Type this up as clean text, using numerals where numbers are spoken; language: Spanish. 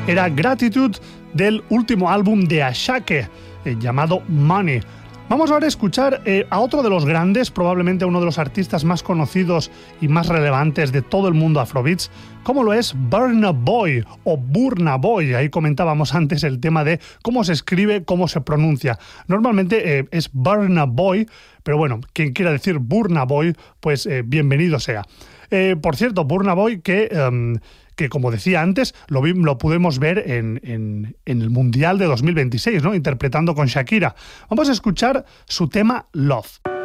Era Gratitude del último álbum de Ashake, llamado Money. Vamos ahora a escuchar a otro de los grandes, probablemente uno de los artistas más conocidos y más relevantes de todo el mundo afrobeats, como lo es Burna Boy o Burna Boy. Ahí comentábamos antes el tema de cómo se escribe, cómo se pronuncia. Normalmente es Burna Boy, pero bueno, quien quiera decir Burna Boy, pues bienvenido sea. Por cierto, Burna Boy que como decía antes, lo pudimos ver en el Mundial de 2026, ¿no? Interpretando con Shakira. Vamos a escuchar su tema Love.